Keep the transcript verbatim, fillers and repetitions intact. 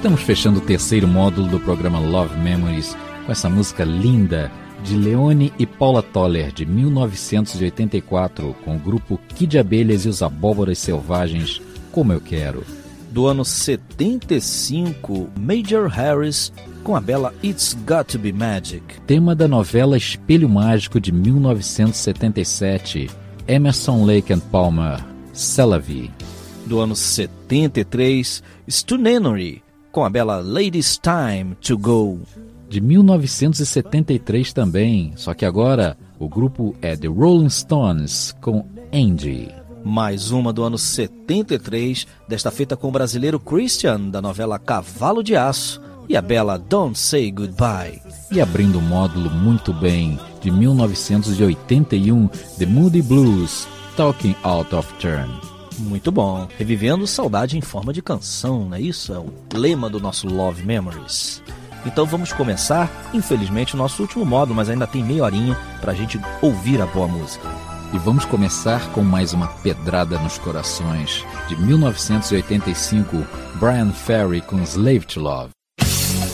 Estamos fechando o terceiro módulo do programa Love Memories com essa música linda de Leone e Paula Toller, de mil novecentos e oitenta e quatro, com o grupo Kid Abelhas e os Abóboras Selvagens, Como Eu Quero. Do ano setenta e cinco, Major Harris com a bela It's Got to Be Magic. Tema da novela Espelho Mágico de mil novecentos e setenta e sete, Emerson, Lake and Palmer, C'est la Vie. Do ano setenta e três, Stu Nenery com a bela Ladies Time to Go. De mil novecentos e setenta e três também, só que agora o grupo é The Rolling Stones com Angie. Mais uma do ano setenta e três, desta feita com o brasileiro Christian, da novela Cavalo de Aço, e a bela Don't Say Goodbye. E abrindo o módulo muito bem, de mil novecentos e oitenta e um, The Moody Blues, Talking Out of Turn. Muito bom, revivendo saudade em forma de canção, não é isso? É o lema do nosso Love Memories. Então vamos começar, infelizmente, o nosso último módulo, mas ainda tem meia horinha pra gente ouvir a boa música. E vamos começar com mais uma pedrada nos corações, de mil novecentos e oitenta e cinco, Brian Ferry com Slave to Love.